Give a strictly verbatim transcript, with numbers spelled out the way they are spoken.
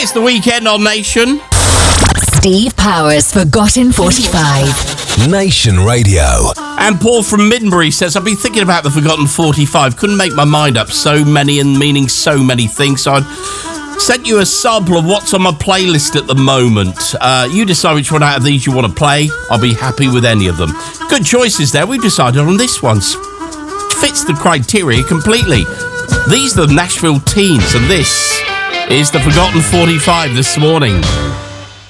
It's the weekend on Nation. Steve Powers, Forgotten forty-five. Nation Radio. And Paul from Middenbury says, I've been thinking about the Forgotten forty-five. Couldn't make my mind up. So many and meaning so many things. So I sent you a sample of what's on my playlist at the moment. Uh, you decide which one out of these you want to play. I'll be happy with any of them. Good choices there. We've decided on this one. Fits the criteria completely. These are the Nashville Teens, and this is the Forgotten forty-five this morning.